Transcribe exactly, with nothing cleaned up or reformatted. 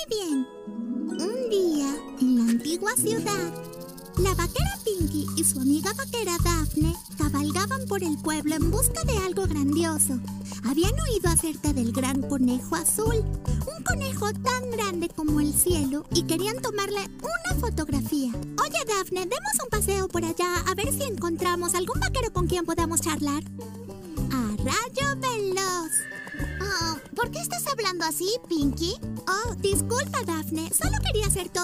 bien. Un día, en la antigua ciudad, la vaquera Pinky y su amiga vaquera Daphne cabalgaban por el pueblo en busca de algo grandioso. Habían oído acerca del gran conejo azul, un conejo tan grande como el cielo, y querían tomarle una fotografía. Oye, Daphne, demos un paseo por allá a ver si encontramos algún vaquero con quien podamos charlar. ¡A rayo veloz! Oh, ¿por qué estás hablando así, Pinky? Oh, disculpa, Daphne. Solo quería hacer todo